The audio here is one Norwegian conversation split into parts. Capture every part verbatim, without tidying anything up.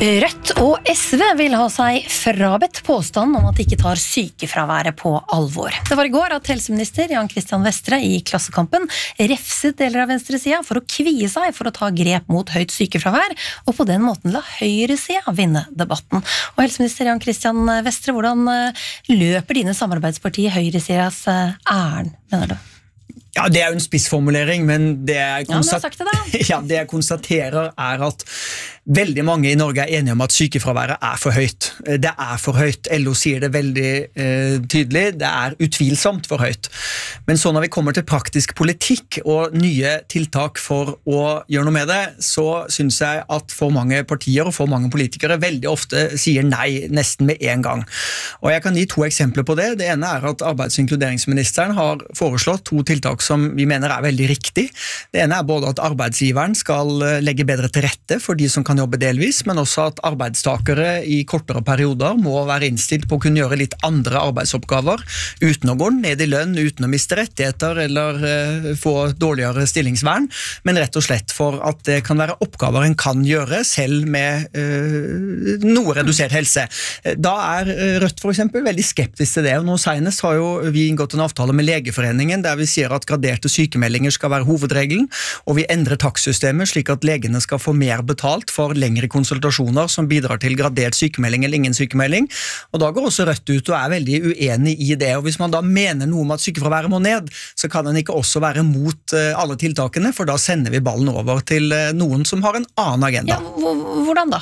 Rødt og S V vil ha seg frabedt påstand om at de ikke tar sykefraværet på alvor. Det var i går at helseminister Jan Christian Vestre i Klassekampen refset deler av venstresida for å kvie seg for å ta grep mot høyt sykefravær, og på den måten la høyresida vinne debatten. Og helseminister Jan Christian Vestre, hvordan løper dine samarbeidspartier høyresidas ærend, mener du? Ja, det er jo en spissformulering, men det jeg, konstat- ja, det, ja, det jeg konstaterer er at veldig mange i Norge er enige om at sykefraværet er for høyt. Det er for høyt. L O sier det veldig eh, tydelig. Det er utvilsomt for høyt. Men så når vi kommer til praktisk politikk og nye tiltak for å gjøre noe med det, så synes jeg at for mange partier og for mange politikere veldig ofte sier nei nesten med en gang. Og jeg kan gi to eksempler på det. Det ene er at arbeids- og inkluderingsministeren har foreslått to tiltak som vi mener er veldig riktig. Det ene er både at arbeidsgiveren skal legge bedre til rette for de som kan jobbe delvis, men også at arbeidstakere i kortere perioder må være innstilt på å kunne gjøre litt andre arbeidsoppgaver uten å gå ned i lønn, uten å miste rettigheter eller uh, få dårligere stillingsvern, men rett og slett for at det kan være oppgaver en kan gjøre selv med uh, noe redusert helse. Da er Rødt for eksempel veldig skeptisk til det, og nå senest har jo vi inngått en avtale med Legeforeningen der vi sier at graderte sykemeldinger skal være hovedregelen, og vi endrer takstsystemet slik at legene skal få mer betalt for lengre konsultasjoner som bidrar til gradert sykemelding eller ingen sykemelding, og da går også Rødt ut og er veldig uenig i det, og hvis man da mener noe om at sykefraværet må ned, så kan den ikke også være mot alle tiltakene, for da sender vi ballen over til noen som har en annen agenda. Ja, hvordan da?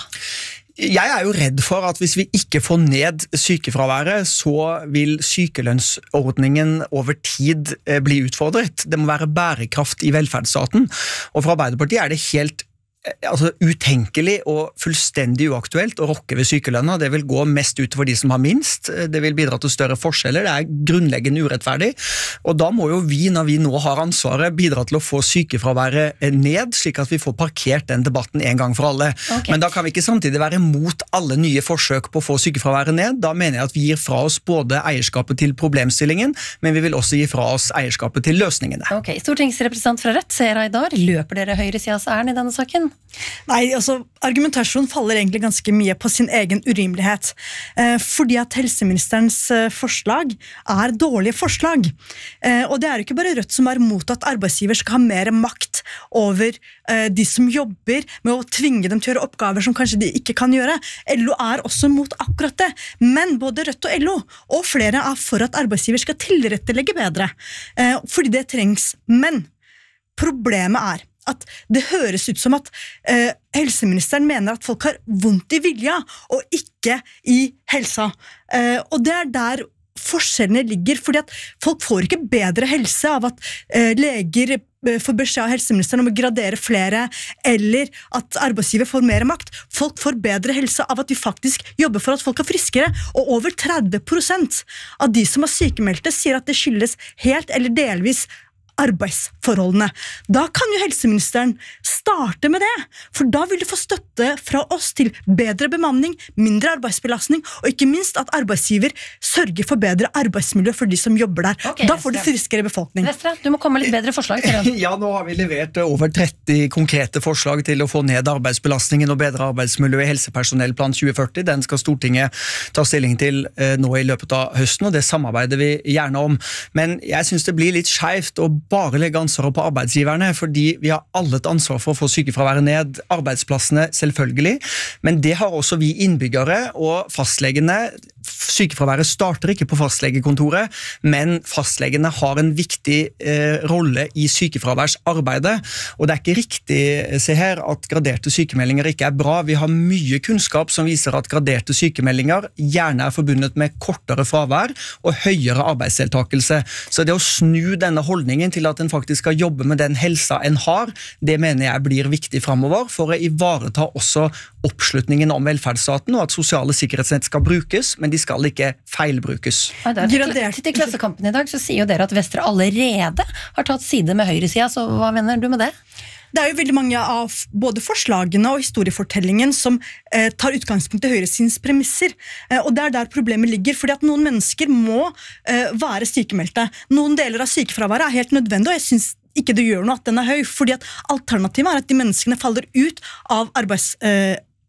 Jeg er jo redd for at hvis vi ikke får ned sykefraværet, så vil sykelønnsordningen over tid bli utfordret. Det må være bærekraft i velferdsstaten, og for Arbeiderpartiet er det helt altså utenkelig og fullstendig uaktuelt å rokke ved sykelønna. Det vil gå mest ut for de som har minst, det vil bidra til større forskjeller, det er grunnleggende urettferdig, og da må jo vi, når vi nå har ansvaret, bidra til å få sykefraværet ned, slik at vi får parkert den debatten en gang for alle. Okay. Men da kan vi ikke samtidig være mot alle nye forsøk på å få sykefraværet ned. Da mener jeg at vi gir fra oss både eierskapet til problemstillingen, men vi vil også gi fra oss eierskapet til løsningene. Ok, Stortingsrepresentant fra Rødt, Seher Aydar, løper dere høyresidas ærend i denne saken? Nei, altså argumentasjonen faller egentlig ganske mye på sin egen urimelighet, eh, fordi at helseministerens eh, forslag er dårlige forslag, eh, og det er ikke bare Rødt som er mot at arbeidsgiver skal ha mer makt over eh, de som jobber med å tvinge dem til å gjøre oppgaver som kanskje de ikke kan gjøre. L O er også mot akkurat det, men både Rødt og L O og flere er for at arbeidsgiver skal tilrettelegge bedre, eh, fordi det trengs, men problemet er at det høres ut som at eh, helseministeren mener at folk har vondt i vilja og ikke i helsa. Eh, og det er der forskjellene ligger, fordi at folk får ikke bedre helse av at eh, leger får beskjed av helseministeren om å gradere flere, eller at arbeidsgiver får mer makt. Folk får bedre helse av at vi faktisk jobber for at folk er friskere, og over tretti prosent av de som er sykemeldte sier at det skyldes helt eller delvis arbeidsforholdene. Da kan jo helseministeren starte med det, for da vil du få støtte fra oss til bedre bemanning, mindre arbeidsbelastning, og ikke minst at arbeidsgiver sørger for bedre arbeidsmiljø for de som jobber der. Okay, da får du friskere befolkning. Vestre, du må komme med litt bedre forslag til det. Ja, nå har vi levert over tretti konkrete forslag til å få ned arbeidsbelastningen og bedre arbeidsmiljø i helsepersonellplan tjue førti. Den skal Stortinget ta stilling til eh, nå i løpet av høsten, og det samarbeider vi gjerne om. Men jeg synes det blir litt skjevt å bare legge ansvaret på arbeidsgiverne, fordi vi har alle et ansvar for å få sykefraværet ned, arbeidsplassene selvfølgelig, men det har også vi innbyggere og fastlegene. Sykefraværet starter ikke på fastlegekontoret, men fastlegene har en viktig eh, rolle i sykefraværsarbeidet, og det er ikke riktig, se her, at graderte sykemeldinger ikke er bra. Vi har mye kunnskap som viser at graderte sykemeldinger gjerne er forbundet med kortere fravær og høyere arbeidsdeltakelse. Så det å snu denne holdningen til at en faktisk skal jobbe med den helsa en har, det mener jeg blir viktig fremover for å ivareta også oppslutningen om velferdsstaten, og at sosiale sikkerhetsnett skal brukes, men de skal ikke feilbrukes. Ja, til, til Klassekampen i dag så sier jo dere at Vestre allerede har tatt side med høyresida, så hva mener du med det? Det er jo veldig mange av både forslagene og historiefortellingen som eh, tar utgangspunkt i høyresidens premisser, eh, og det er der problemet ligger, fordi at noen mennesker må eh, være sykemeldte. Noen deler av sykefraværet er helt nødvendig, og jeg synes ikke det gjør noe at den er høy, fordi at alternativet er at de menneskene faller ut av arbeids, eh,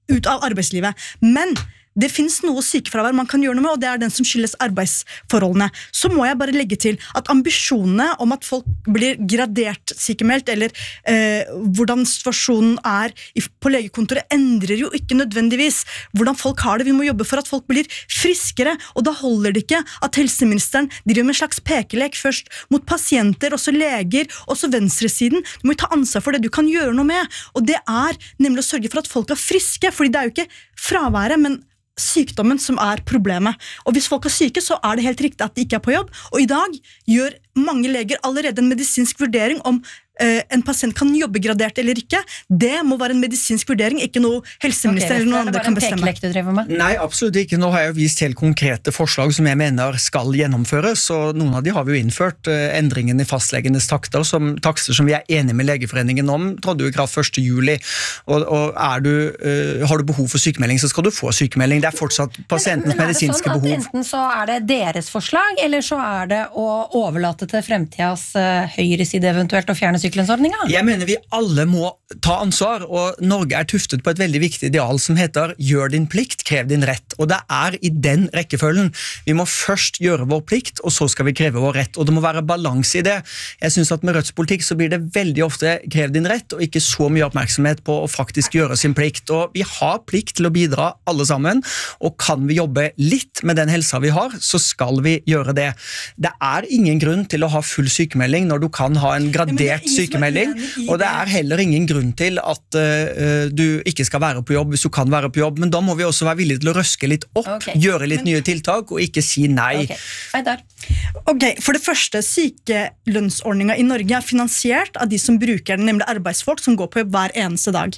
ut av arbeidslivet. Men det finnes noe sykefravær man kan gjøre noe med, og det er den som skyldes arbeidsforholdene. Så må jeg bare legge til at ambisjonene om at folk blir gradert sykemeldt, eller eh, hvordan situasjonen er på legekontoret, endrer jo ikke nødvendigvis hvordan folk har det. Vi må jobbe for at folk blir friskere, og da holder det ikke at helseministeren driver med en slags pekelek først mot pasienter, også leger, også venstresiden. Du må ta ansvar for det du kan gjøre noe med, og det er nemlig å sørge for at folk er friske, fordi det er jo ikke fraværet, men sykdommen som er problemet. Og hvis folk er syke, så er det helt riktig at de ikke er på jobb. Og i dag gjør mange leger allerede en medisinsk vurdering om eh, en pasient kan jobbe gradert eller ikke. Det må være en medisinsk vurdering, ikke noe helseminister okay, eller noen andre kan bestemme. Er det bare en pekelek du driver med? Nei, absolutt ikke. Nå har jeg vist helt konkrete forslag som jeg mener skal gjennomføres, og noen av de har vi jo innført. Eh, endringen i fastlegenes takter, som, takster som vi er enige med Legeforeningen om, trådde jo i kraft første juli, og, og er du, eh, har du behov for sykemelding, så skal du få sykemelding. Det er fortsatt pasientens men, men medisinske sånn behov. Enten så er det deres forslag, eller så er det å overlate til fremtidas uh, høyre side eventuelt å fjerne sykelønnsordninga? Jeg mener vi alle må ta ansvar, og Norge er tuftet på et veldig viktig ideal som heter gjør din plikt, krev din rett. Og det er i den rekkefølgen. Vi må først gjøre vår plikt, og så skal vi kreve vår rett. Og det må være balanse i det. Jeg synes at med Rødts politikk så blir det veldig ofte krev din rett, og ikke så mye oppmerksomhet på å faktisk gjøre sin plikt. Og vi har plikt til å bidra alle sammen, og kan vi jobbe litt med den helsa vi har, så skal vi gjøre det. Det er ingen grunn til å ha full sykemelding når du kan ha en gradert ja, sykemelding, og det er heller ingen grunn til at uh, du ikke skal være på jobb hvis du kan være på jobb, men da må vi også være villige til å røske litt opp, okay. gjøre litt men, nye tiltak, og ikke si nei. Okay. Eidar. Ok, for det første, sykelønnsordningen i Norge er finansiert av de som bruker den, nemlig arbeidsfolk som går på jobb hver eneste dag.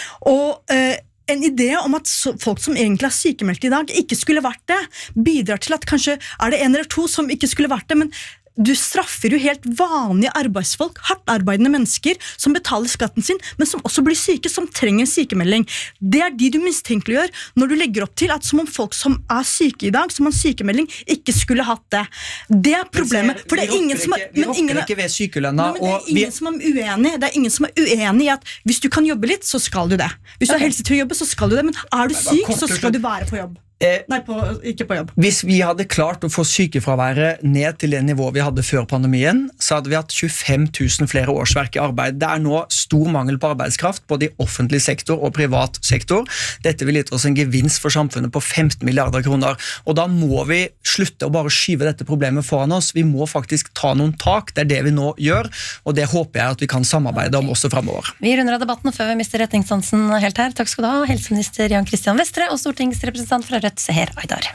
Og uh, en idé om at folk som egentlig er sykemeldt i dag ikke skulle vært det, bidrar til at kanskje er det en eller to som ikke skulle vært det, men du straffer jo helt vanlige arbeidsfolk, hardt arbeidende mennesker som betaler skatten sin, men som også blir syke, som trenger en sykemelding. Det er de du mistenkeliggjør når du legger opp til at som om folk som er syke i dag, som har en sykemelding, ikke skulle hatt det. Det er problemet. For det er ingen som er, vi rokker ikke ved sykelønna. Det er ingen som er uenig. Det er ingen som er uenig i at hvis du kan jobbe litt, så skal du det. Hvis du har helse til å jobbe, så skal du det. Men er du syk, så skal du være på jobb. Eh, Nei, på, ikke på jobb. Hvis vi hadde klart å få sykefraværet ned til det nivået vi hadde før pandemien, så hadde vi hatt tjuefem tusen flere årsverk i arbeid. Det er nå stor mangel på arbeidskraft, både i offentlig sektor og privat sektor. Dette vil gitt oss en gevinst for samfunnet på femten milliarder kroner. Og da må vi slutte å bare skyve dette problemet foran oss. Vi må faktisk ta noen tak. Det er det vi nå gjør, og det håper jeg at vi kan samarbeide om også fremover. Vi runder av debatten før vi mister retningssansen helt her. Takk skal du ha, helseminister Jan Christian Vestre og stortingsrepresentant fra Rødt Seher Aydar.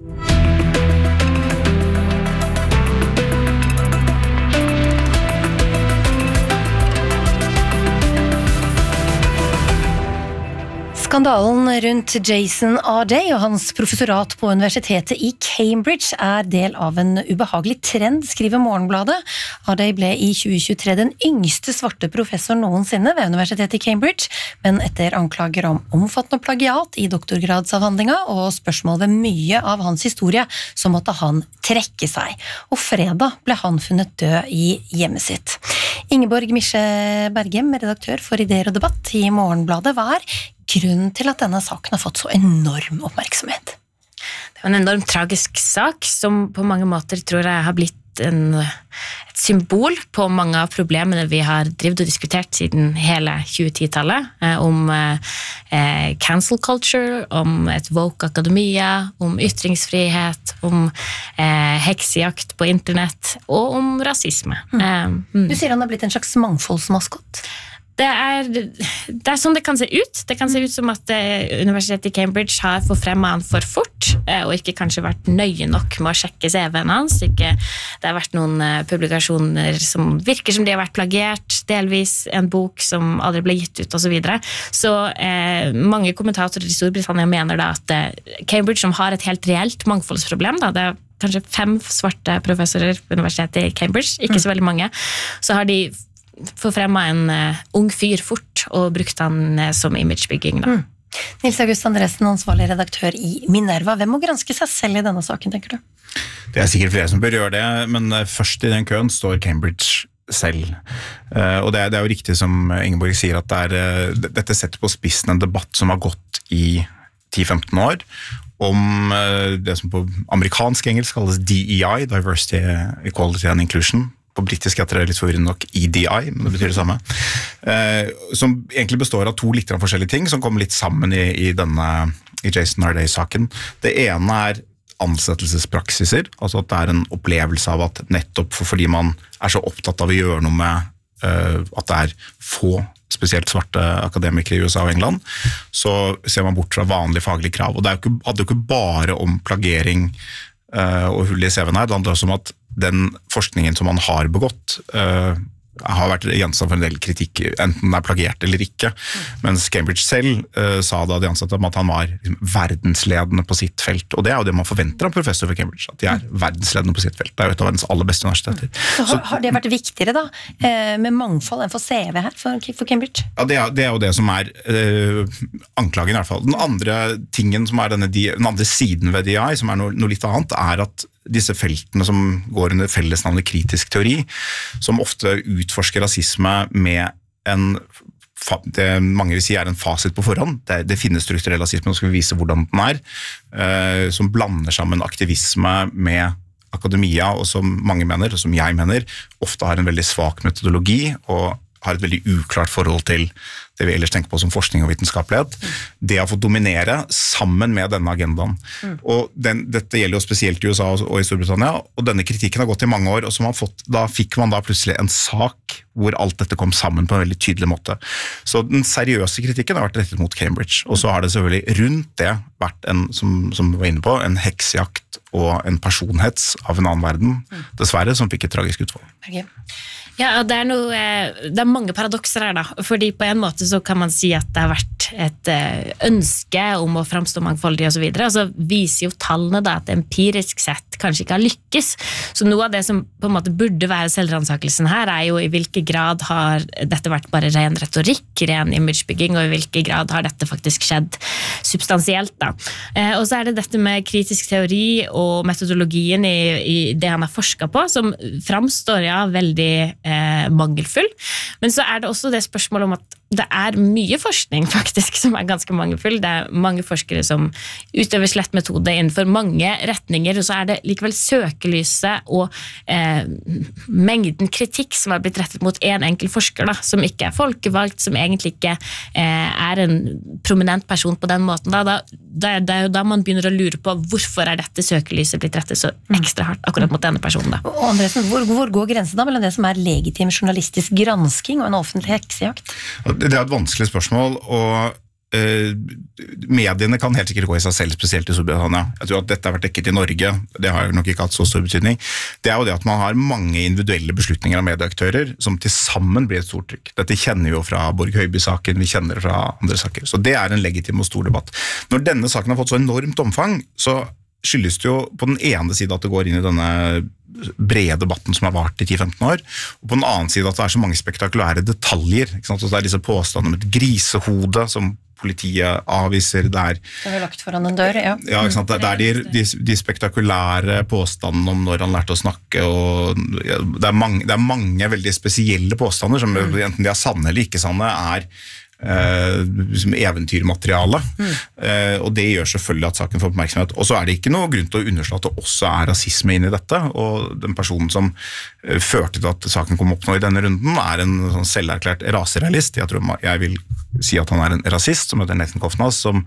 Skandalen rundt Jason A J og hans professorat på universitetet i Cambridge er del av en ubehagelig trend, skriver Morgenbladet. A J ble i tjue tjuetre den yngste svarte professor noensinne ved universitetet i Cambridge, men etter anklager om omfattende plagiat i doktorgradsavhandlinga og spørsmål ved mye av hans historie, så måtte han trekke seg. Og fredag ble han funnet død i hjemmet sitt. Ingeborg Misje Bergem, redaktør for Ideer og debatt i Morgenbladet. Hva er grunnen til at denne saken har fått så enorm oppmerksomhet? Det er en enormt tragisk sak, som på mange måter tror jeg har blitt en, et symbol på mange av problemene vi har drivet og diskutert siden hele tjue-ti-tallet, eh, om eh, cancel culture, om et woke akademia, om ytringsfrihet, om eh, heksejakt på internett, og om rasisme. Mm. Eh, mm. Du sier han har blitt en slags mangfoldsmaskott. Det er, det er sånn det kan se ut. Det kan se ut som at eh, universitetet i Cambridge har forfremmet han for fort, eh, og ikke kanskje vært nøye nok med å sjekke C V-en hans. Ikke, det har vært noen eh, publikasjoner som virker som de har vært plagiert, delvis en bok som aldri ble gitt ut, og så videre. Så eh, mange kommentatorer i Storbritannia mener da at eh, Cambridge, som har et helt reelt mangfoldsproblem, da, det er kanskje fem svarte professorer på universitetet i Cambridge, ikke så veldig mange, så har de forfremmet en uh, ung fyr fort og brukt han uh, som imagebygging. Da. Mm. Nils August Andresen, ansvarlig redaktør i Minerva. Hvem må granske seg selv i denne saken, tenker du? Det er sikkert flere som bør gjøre det, men først i den køen står Cambridge selv. Uh, og det er, det er jo riktig som Ingeborg sier, at det er, uh, dette setter på spissen en debatt som har gått i ti til femten år, om uh, det som på amerikansk engelsk kalles D E I, Diversity, Equality and Inclusion. På britisk heter det litt forvirrende nok E D I, men det betyr det samme. Uh, som egentlig består av to litt forskjellige ting, som kommer litt sammen i, i denne i Jason Narday-saken. Det ene er ansettelsespraksiser, altså at det er en opplevelse av at nettopp for, fordi man er så opptatt av å gjøre noe med uh, at det er få, spesielt svarte akademikere i U S A og England, så ser man bort fra vanlige faglige krav. Og det er jo ikke, hadde jo ikke bare om plagering uh, og hull i C V-en her, det handler også om at den forskningen som man har begått, uh, har vært gjenstand for en del kritikk, enten den er plagiert eller ikke. Mens Cambridge selv uh, sa da de ansatte om at han var liksom, verdensledende på sitt felt. Og det er jo det man forventer av professor ved Cambridge, at de er verdensledende på sitt felt. Det er jo et av verdens aller beste universiteter. Så har, har det vært viktigere da, med mangfold enn for C V her for, for Cambridge? Ja, det er, det er jo det som er uh, anklagen i hvert fall. Den andre tingen som er denne, den andre siden ved D E I, som er noe, noe litt annet, er at disse feltene som går under fellesnavnet kritisk teori, som ofte utforsker rasisme med en, det mange vil si er en fasit på forhånd. Det, det finnes strukturell rasisme, nå skal vi vise hvordan den er, uh, som blander sammen aktivisme med akademia, og som mange mener, og som jeg mener, ofte har en veldig svak metodologi, og har et veldig uklart forhold til det vi ellers tenker på som forskning og vitenskapelighet. Mm. Det har fått dominere sammen med denne agendaen. Mm. Og den, dette gjelder jo spesielt i U S A og i Storbritannia, og denne kritikken har gått i mange år, og så man fått, da fikk man da plutselig en sak hvor alt dette kom sammen på en veldig tydelig måte. Så den seriøse kritikken har vært rettet mot Cambridge, og så har det selvfølgelig rundt det vært en, som, som vi var inne på, en heksjakt og en personhets av en annen verden, mm. dessverre, som fikk et tragisk utfall. Okay. Ja, det er, noe, det er mange paradokser her da, fordi på en måte så kan man si at det har vært et ønske om å fremstå mangfoldig og så videre, og så viser jo tallene da at empirisk sett kanskje ikke har lykkes. Så noe av det som på en måte burde være selvransakelsen her er jo i hvilken grad har dette vært bare ren retorikk, ren imagebygging, og i hvilken grad har dette faktisk skjedd substansielt da. Og så er det dette med kritisk teori og metodologien i, i det han har forsket på, som fremstår ja veldig Eh, mangelfull, men så er det også det spørsmålet om at det er mye forskning faktisk som er ganske mangelfull. Det er mange forskere som utøver slett metode innenfor mange retninger, og så er det likevel søkelyset og eh, mengden kritikk som har blitt rettet mot en enkel forsker da, som ikke er folkevalgt, som egentlig ikke eh, er en prominent person på den måten. Da, da, det, er, det er jo da man begynner å lure på hvorfor er dette søkelyset blitt rettet så ekstra hardt akkurat mot denne personen. Da. Og Andresen, hvor, hvor går grensen da mellom det som er legitim journalistisk gransking og en offentlig heksejakt? Det er et vanskelig spørsmål, og uh, mediene kan helt sikkert gå i seg selv, spesielt i Storbritannia. Jeg tror at dette har vært dekket i Norge, det har jo nok ikke hatt så stor betydning. Det er jo det at man har mange individuelle beslutninger av medieaktører som til sammen blir et stort trykk. Dette kjenner vi jo fra Borg Høiby-saken, vi kjenner det fra andre saker. Så det er en legitim og stor debatt. Når denne saken har fått så enormt omfang, så skyldes det jo på den ene siden at det går inn i denne brede debatten som har vart i ti til femten år, og på den annen side at det er så mange spektakulære detaljer. Ikke sant? Så det er disse påstandene om et grisehode som politiet avviser der. Det har lagt foran en dør, ja. Ja, ikke sant? Det er de, de, de spektakulære påstandene om når han lærte å snakke, og det er mange, det er mange veldig spesielle påstander som mm. enten de er sanne eller ikke sanne, er Uh, som eventyrmateriale mm. uh, og det gjør selvfølgelig at saken får oppmerksomhet, og så er det ikke noe grunn til å underslå at det også er rasisme inn i dette, og den personen som uh, førte til at saken kom opp nå i denne runden er en sånn selverklært raserealist. Jeg tror jeg vil si at han er en rasist som heter Nathan Kofnas, som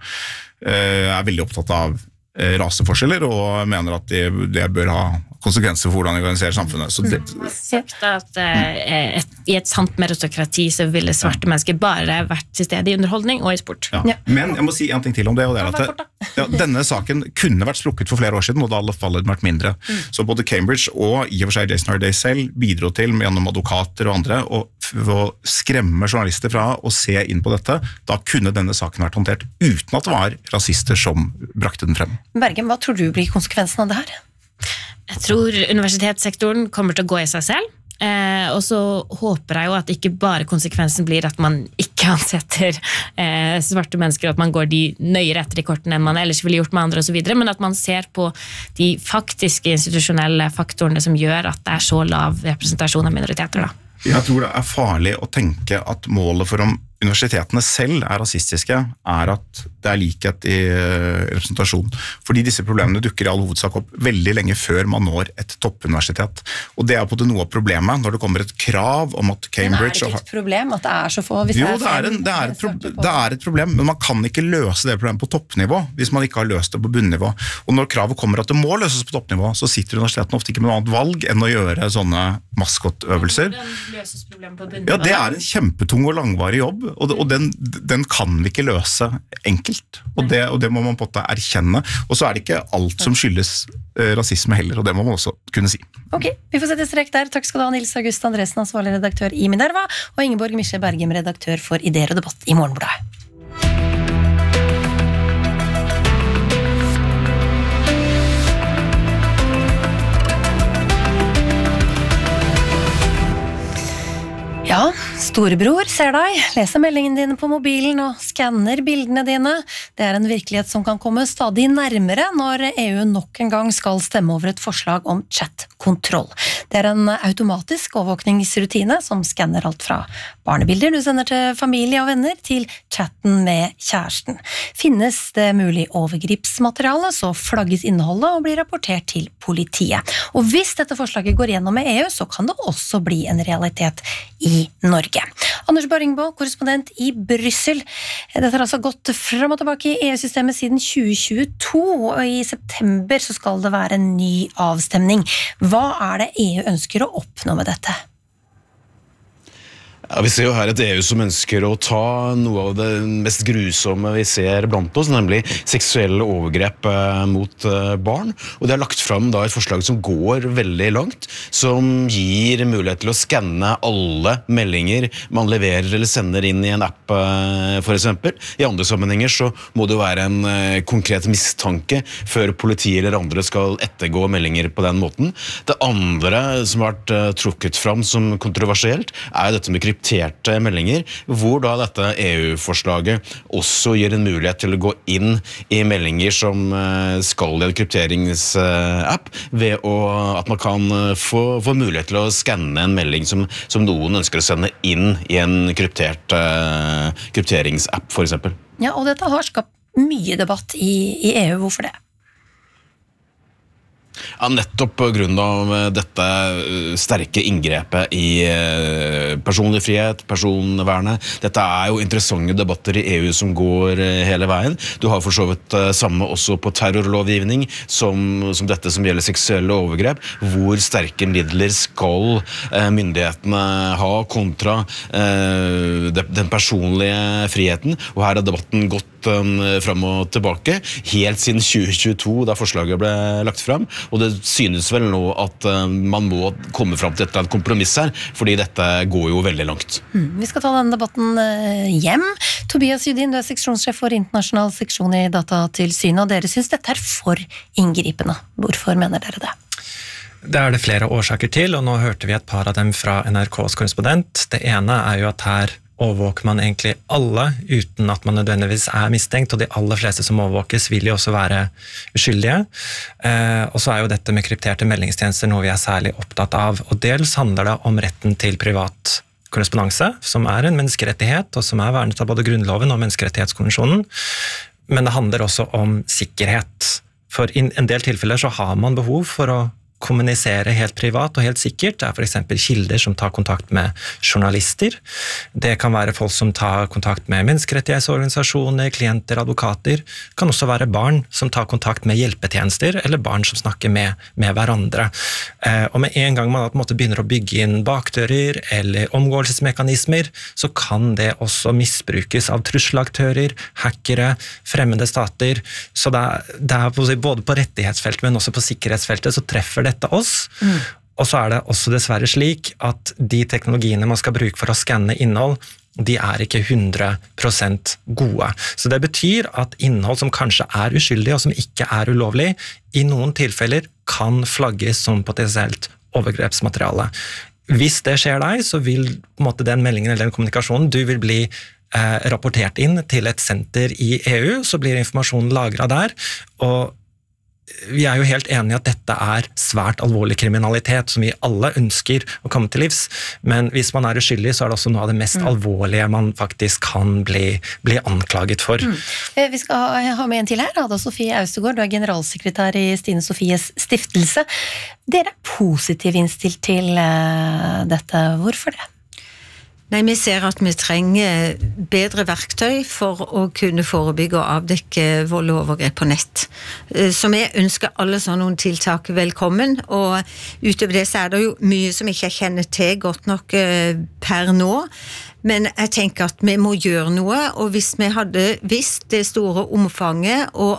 uh, er veldig opptatt av uh, raseforskjeller og mener at det de bør ha konsekvenser for hvordan vi organiserer samfunnet. Så det, sagt at eh, et, i et sant meritokrati så ville svarte ja. mennesker bare vært til stede i underholdning og i sport. Ja. Ja. Men jeg må si en ting til om det, og det er at det, ja, denne saken kunne vært slukket for flere år siden, og da hadde fallet vært mindre. Mm. Så både Cambridge og i og for seg Jason Narday selv bidro til, gjennom advokater og andre, å, å skremme journalister fra å se inn på dette. Da kunne denne saken vært håndtert uten at det var rasister som brakte den frem. Bergen, hva tror du blir konsekvensen av det her? Jeg tror universitetssektoren kommer til å gå i seg selv, eh, og så håper jeg jo at ikke bare konsekvensen blir at man ikke ansetter eh, svarte mennesker, at man går de nøyere etter i korten enn man ellers ville gjort med andre og så videre, men at man ser på de faktiske institusjonelle faktorene som gjør at det er så lav representasjon av minoriteter da. Jeg tror det er farlig å tenke at målet for om universitetene selv er rasistiske, er at det er likhet i representasjon. Fordi disse problemene dukker i all hovedsak opp veldig lenge før man når et toppuniversitet. Og det er på det noe av problemet, når det kommer et krav om at Cambridge... Men er det ikke et problem at det er så få? Hvis jo, det er, det er, en, det, er et pro- det er et problem, men man kan ikke løse det problemet på toppnivå, hvis man ikke har løst det på bunnivå. Og når kravet kommer at det må løses på toppnivå, så sitter universitetene ofte ikke med noe annet valg enn å gjøre sånne maskotøvelser. Hvordan løses problemet på bunnivå? Ja, det er en kjempetung og langvarig jobb, og, det, og den, den kan vi ikke løse enkelt, og det, og det må man på en måte erkjenne. Og så er det ikke alt som skyldes eh, rasisme heller, og det må man også kunne si. Ok, vi får sette strek der. Takk skal du ha, Nils August Andresen, ansvarlig redaktør i Minerva, og Ingeborg Misje Bergem, redaktør for Ideer og debatt i Morgenbladet. Ja, storebror ser deg, leser meldingene dine på mobilen og skanner bildene dine. Det er en virkelighet som kan komme stadig nærmere når E U nok en gang skal stemme over et forslag om chat-kontroll. Det er en automatisk overvåkningsrutine som skanner alt fra barnebilder du sender til familie og venner, til chatten med kjæresten. Finnes det mulig overgripsmateriale, så flagges innholdet og blir rapportert til politiet. Og hvis dette forslaget går gjennom med E U, så kan det også bli en realitet i Norge. Anders Barringbo, korrespondent i Bryssel. Dette har altså gått frem og tilbake i E U-systemet siden tjue tjueto, og i september så skal det være en ny avstemning. Hva er det E U ønsker å oppnå med dette? Ja, vi ser jo her et E U som ønsker å ta noe av det mest grusomme vi ser blant oss, nemlig seksuelle overgrep eh, mot eh, barn. Og det har lagt frem da et forslag som går veldig langt, som gir mulighet til å skanne alle meldinger man leverer eller sender inn i en app, eh, for eksempel. I andre sammenhenger så må det jo være en eh, konkret mistanke før politi eller andre skal ettergå meldinger på den måten. Det andre som har vært eh, trukket frem som kontroversielt, er dette med kryptering meldinger, hvor da dette E U-forslaget også gir en mulighet til å gå inn i meldinger som skal i en krypteringsapp, ved å, at man kan få, få mulighet til å skanne en melding som, som noen ønsker å sende inn i en kryptert uh, krypteringsapp, for eksempel. Ja, og dette har skapt mye debatt i, i E U. Hvorfor det? Ja, nettopp på grunn av dette sterke inngrepet i personlig frihet, personvernet. Dette er jo interessante debatter i E U som går hele veien. Du har for så vidt samme også på terrorlovgivning som, som dette som gjelder seksuelle overgrep. Hvor sterke midler skal myndighetene ha kontra den personlige friheten? Og her har debatten gått frem og tilbake, helt siden tjue tjueto, da forslaget ble lagt frem. Og det synes vel nå at uh, man må komme frem til et kompromiss her, fordi dette går jo veldig langt. Mm, vi skal ta denne debatten uh, hjem. Tobias Judin, du er seksjonssjef for internasjonal seksjon i Datatilsynet, og dere synes dette er for inngripende. Hvorfor mener dere det? Det er det flere årsaker til, og nå hørte vi et par av dem fra N R K's korrespondent. Det ene er jo at her overvåker man egentlig alle uten at man nødvendigvis er mistenkt, og de aller fleste som overvåkes vil jo også være uskyldige. Eh, og så er jo dette med krypterte meldingstjenester noe vi er særlig opptatt av, og dels handler det om retten til privat korrespondanse, som er en menneskerettighet, og som er vernet av både Grunnloven og Menneskerettighetskonvensjonen, men det handler også om sikkerhet. For i en del tilfeller så har man behov for å kommunisere helt privat og helt sikkert. Det er for eksempel kilder som tar kontakt med journalister. Det kan være folk som tar kontakt med menneskerettighetsorganisasjoner, klienter, advokater. Det kan også være barn som tar kontakt med hjelpetjenester, eller barn som snakker med, med hverandre. Eh, og med en gang man på en måte begynner å bygge inn bakdører eller omgåelsesmekanismer, så kan det også misbrukes av trusselaktører, hackere, fremmede stater. Så det er, det er både på rettighetsfeltet, men også på sikkerhetsfeltet, så treffer det dette oss, mm. og så er det også dessverre slik at de teknologiene man skal bruke for å skanne innhold, de er ikke hundre prosent gode. Så det betyr at innhold som kanskje er uskyldig og som ikke er ulovlig, i noen tilfeller kan flagges som potensielt overgrepsmateriale. Hvis det skjer deg, så vil på en måte den meldingen eller den kommunikasjonen, du vil bli eh, rapportert inn til et senter i E U, så blir informasjonen lagret der, og vi er jo helt enige at dette er svært alvorlig kriminalitet som vi alle ønsker å komme til livs, men hvis man er uskyldig så er det også noe av det mest mm. alvorlige man faktisk kan bli, bli anklaget for. Mm. Vi skal ha, ha med en til her, Ada Sofie Austegård, du er generalsekretær i Stine Sofies stiftelse. Dere er positivt innstilt til uh, dette, hvorfor det? Nei, vi ser at vi trenger bedre verktøy for å kunne forebygge og avdekke vold og overgrep på nett. Så vi ønsker alle sånne tiltak velkommen, og utover det så er det jo mye som ikke jeg kjenner til godt nok per nå, men jeg tenker at vi må gjøre noe, og hvis vi hadde visst det store omfanget, og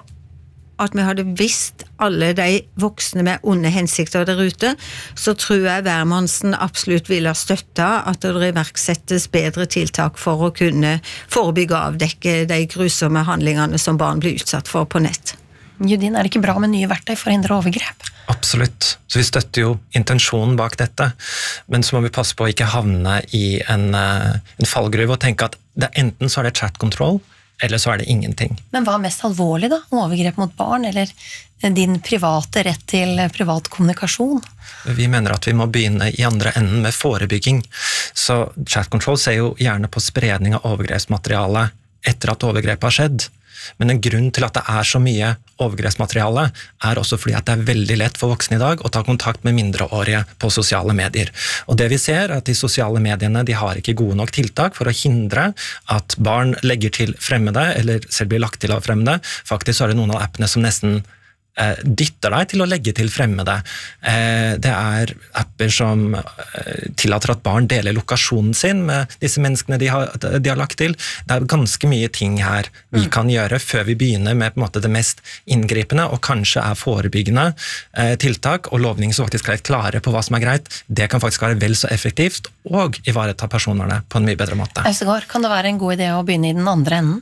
at vi hadde visst alle de voksne med onde hensikter der ute, så tror jeg hvermannsen absolutt ville ha støttet at det iverksettes bedre tiltak for å kunne forebygge og avdekke de grusomme handlingene som barn blir utsatt for på nett. Judin, er det ikke bra med nye verktøy for å hindre overgrep? Absolutt. Så vi støtter jo intensjonen bak dette, men så må vi passe på å ikke havne i en, en fallgruve og tenke at det, enten så er det chat control, eller så er det ingenting. Men hva er mest alvorlig da? Overgrep mot barn, eller din private rett til privat kommunikasjon? Vi mener at vi må begynne i andre enden med forebygging. Så chat control ser jo gjerne på spredning av overgrepsmateriale etter at overgrepet har skjedd. Men en grunn til at det er så mye overgrepsmateriale er også fordi at det er veldig lett for voksne i dag å ta kontakt med mindreårige på sosiale medier. Og det vi ser er at de sosiale mediene de har ikke gode nok tiltak for å hindre at barn legger til fremmede, eller selv blir lagt til av fremmede. Faktisk så er det noen av appene som nesten eh, dytter deg til å legge til fremmede. Eh, det er apper som eh, tillater at barn deler lokasjonen sin med disse menneskene de har, de har lagt til. Det er ganske mye ting her vi kan gjøre før vi begynner med på en måte det mest inngripende og kanskje er forebyggende eh, tiltak og lovninger som faktisk er litt klare på hva som er greit. Det kan faktisk være vel så effektivt og ivareta personerne på en mye bedre måte. Austegård, kan det være en god idé å begynne i den andre enden?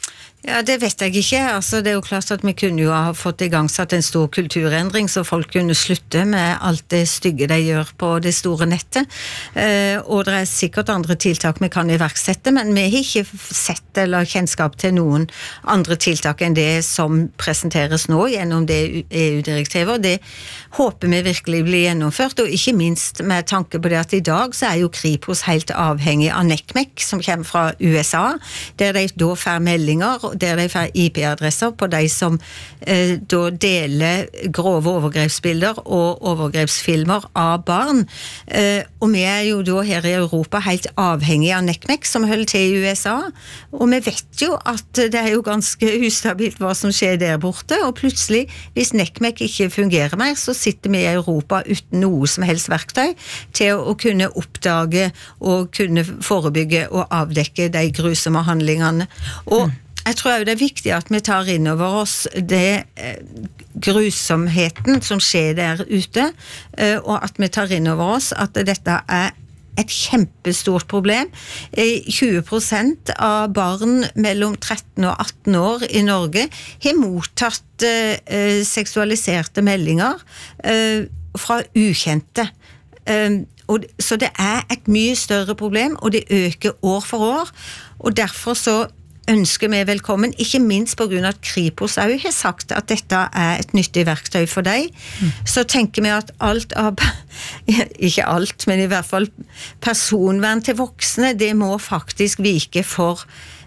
Ja, det vet jeg ikke. Altså, det er jo klart at vi kunne jo ha fått i gang satt en stor kulturendring, så folk kunne slutte med alt det stygge de gjør på det store nettet. Eh, og det er sikkert andre tiltak vi kan iverksette, men vi har ikke sett eller kjennskap til noen andre tiltak enn det som presenteres nå gjennom det E U-direktivet. Det håper vi virkelig blir gjennomført, og ikke minst med tanke på det at i dag så er jo Kripos helt avhengig av NCMEC, som kommer fra U S A, der de da får meldinger der de får I P-adresser på de som eh, da deler grove overgrepsbilder og overgrepsfilmer av barn. Eh, og vi er jo da her i Europa helt avhengig av NCMEC som holder til i U S A, og vi vet jo at det er jo ganske ustabilt hva som skjer der borte, og plutselig, hvis NCMEC ikke fungerer mer, så sitter vi i Europa uten noe som helst verktøy til å kunne oppdage og kunne forebygge og avdekke de grusomme handlingene. Og jeg tror jo det er viktig at vi tar inn over oss det eh, grusomheten som skjer der ute, eh, og at vi tar inn over oss at dette er et kjempestort problem. tjue prosent av barn mellom tretten og atten år i Norge har mottatt eh, seksualiserte meldinger eh, fra ukjente. Eh, og, så det er et mye større problem, og det øker år for år, og derfor så ønsker vi velkommen, ikke minst på grunn av at Kripos også har sagt at dette er et nyttig verktøy for deg. Mm. Så tenker vi at alt av, ikke alt, men i hvert fall personvern til voksne, det må faktisk vike for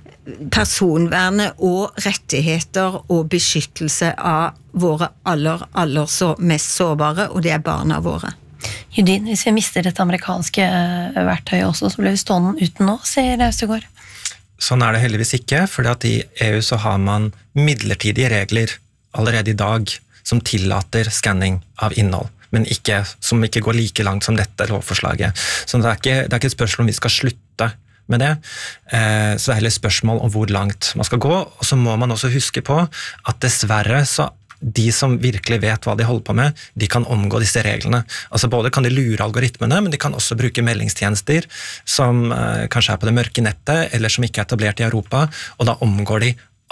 personvernet og rettigheter og beskyttelse av våre aller, aller så mest sårbare, og det er barna våre. Judin, hvis vi mister dette amerikanske verktøyet også, så blir vi stående uten nå, sier Austegård. Sånn er det heldigvis ikke, fordi at i E U så har man midlertidige regler allerede i dag som tillater scanning av innhold, men ikke, som ikke går like langt som dette lovforslaget. Så det er ikke, det er ikke et spørsmål om vi skal slutte med det, eh, så det er heller et spørsmål om hvor langt man skal gå, og så må man også huske på at dessverre så de som virkelig vet hva de holder på med, de kan omgå disse reglene. Altså både kan de lure algoritmene, men de kan også bruke meldingstjenester som eh, kanskje er på det mørke nettet, eller som ikke er etablert i Europa, og da omgår de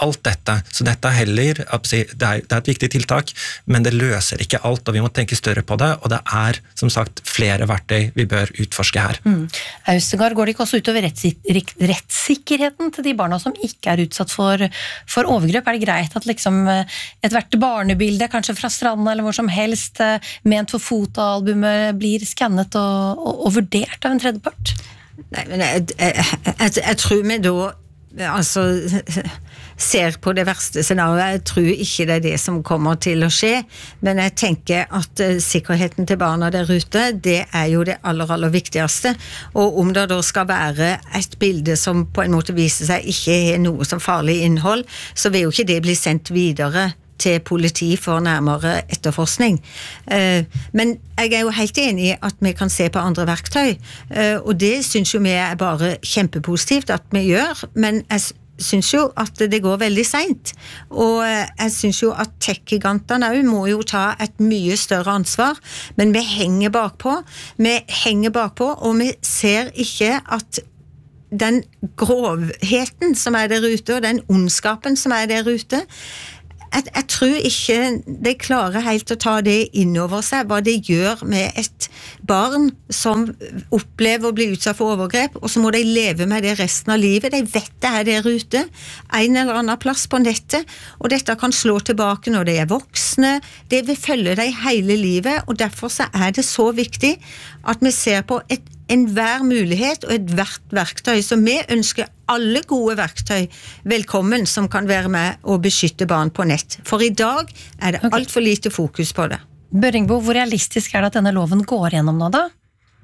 alt dette. Så dette er heller, det er, det er et viktig tiltak, men det løser ikke alt, og vi må tenke større på det, og det er, som sagt, flere verktøy vi bør utforske her. Mm. Øvstegård, går det ikke også utover rettssik- rettssikkerheten til de barna som ikke er utsatt for, for overgrep? Er det greit at liksom et hvert barnebilde, kanskje fra stranden eller hvor som helst, ment for fotoalbumet, blir skannet og, og, og vurdert av en tredjepart? Nei, men jeg, jeg, jeg, jeg tror vi da altså ser på det verste scenarioet. Jeg tror ikke det er det som kommer til å skje, men jeg tenker at uh, sikkerheten til barna der ute, det er jo det aller, aller viktigste. Og om det da skal være et bilde som på en måte viser seg ikke er noe som farlig innhold, så vil jo ikke det bli sendt videre til politi for nærmere etterforskning. Men jeg er jo helt enig i at vi kan se på andre verktøy, og det synes jo vi er bare kjempepositivt at vi gjør, men jeg synes jo at det går veldig sent, og jeg synes jo at tech-gigantene må jo ta et mye større ansvar, men vi henger bakpå, vi henger bakpå, og vi ser ikke at den grovheten som er der ute, og den ondskapen som er der ute, Jeg, jeg tror ikke de klarer helt å ta det inn over seg, hva det gjør med et barn som opplever å bli utsatt for overgrep, og så må de leve med det resten av livet. De vet det er der ute, en eller annen plass på nettet, og dette kan slå tilbake når de er voksne. Det vil følge dem hele livet, og derfor så er det så viktig at vi ser på et enhver mulighet og et hvert verktøy, så vi ønsker alle gode verktøy velkommen som kan være med å beskytte barn på nett. For i dag er det alt for lite fokus på det. Børringbo, hvor realistisk er det at denne loven går gjennom nå da?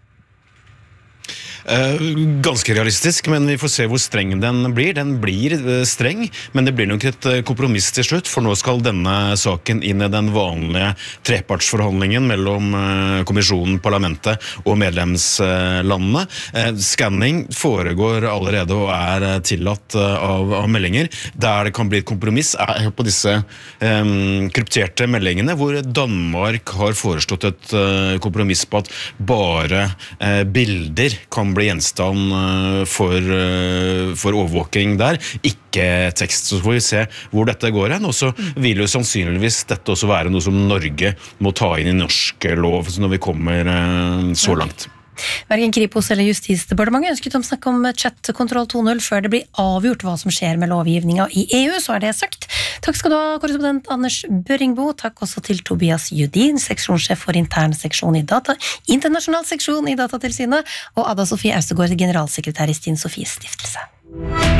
Ganske realistisk, men vi får se hvor streng den blir. Den blir streng, men det blir nok et kompromiss til slutt, for nå skal denne saken inn i den vanlige trepartsforhandlingen mellom kommisjonen, parlamentet og medlemslandene. Scanning foregår allerede og er tillatt av, av meldinger. Der det kan bli et kompromiss er på disse um, krypterte meldingene, hvor Danmark har foreslått et uh, kompromiss på at bare uh, bilder kan bli gjenstand for, for overvåking der, ikke tekst. Så får vi se hvor dette går hen, og så vil jo sannsynligvis dette også være noe som Norge må ta inn i norsk lov når vi kommer så langt. Hverken Kripos eller Justisdepartementet ønsket om å snakke om chat-kontroll to null før det blir avgjort hva som skjer med lovgivningen i E U, så er det sagt. Takk skal du ha, korrespondent Anders Børringbo. Takk også til Tobias Judin, seksjonssjef for intern seksjon i data, internasjonal seksjon i Datatilsynet, og Ada Sofie Austegård, generalsekretær i Stine Sofies stiftelse.